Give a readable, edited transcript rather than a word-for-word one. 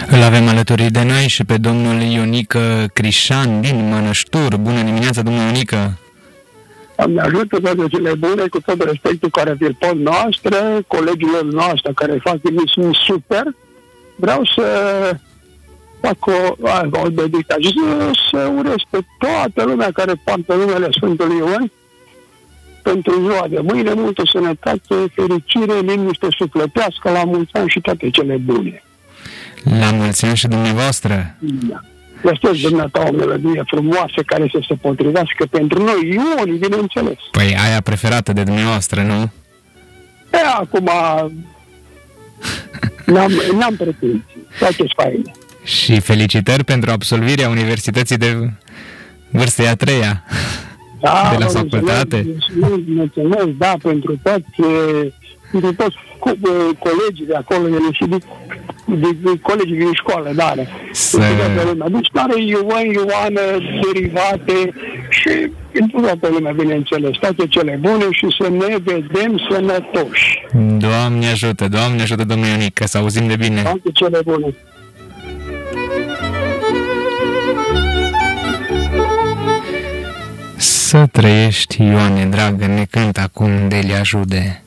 Îl avem alături de noi și pe domnul Ionică Crișan din Mănăștur. Bună dimineața, domnul Ionică! Doamne ajută, toate cele bune, cu tot respectul care vi-l pot noastră, colegilor noastre care fac emisiuni super. Vreau să fac o dedicație, să urez pe toată lumea care poartă numele Sfântului Ioan pentru ziua de mâine, multă sănătate, fericire, liniște sufletească, la mulți ani și toate cele bune. La mulți ani și dumneavoastră! Da. Găsesc dumneata o melodie frumoasă care să se potrivească pentru noi, ioni, bineînțeles. Păi aia preferată de dumneavoastră, nu? Acum n-am pretenții, toate-s faine. Și felicitări pentru absolvirea Universității de vârstei a treia, Da, de la facultate. Mulțumesc, da, pentru toți colegii de acolo, și de colegii din școală, da. Deci are Ioană, derivate și pentru toată lumea, bineînțeles, toate cele bune și să ne vedem sănătoși. Doamne ajută, domnul Ionică, să auzim de bine. Toate cele bune. Să trăiești, Ioane, dragă, ne cântă acum Delia Jude.